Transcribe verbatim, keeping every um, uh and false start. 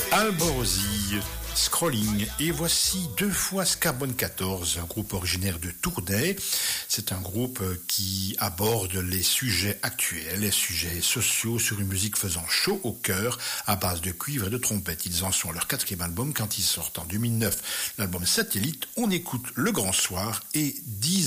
Alborosie, Scrolling, et voici deux fois Scarbone quatorze, un groupe originaire de Tournai. C'est un groupe qui aborde les sujets actuels, les sujets sociaux sur une musique faisant chaud au cœur à base de cuivre et de trompette. Ils en sont à leur quatrième album quand ils sortent en deux mille neuf. L'album Satellite, on écoute Le Grand Soir et dix